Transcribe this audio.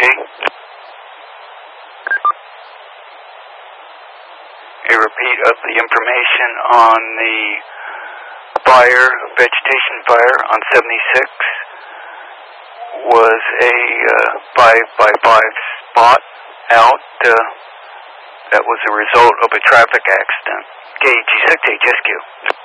A repeat of the information on the fire, vegetation fire on 76 was a 5x5 spot out. That was a result of a traffic accident. KG6 HSQ.